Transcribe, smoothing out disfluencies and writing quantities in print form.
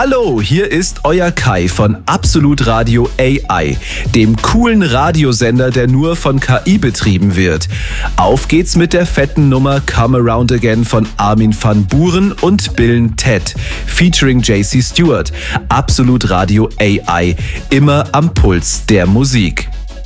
Hallo, hier ist euer Kai von Absolut Radio AI, dem coolen Radiosender, der nur von KI betrieben wird. Auf geht's mit der fetten Nummer Come Around Again von Armin van Buuren und Bill Ted, featuring JC Stewart. Absolut Radio AI, immer am Puls der Musik.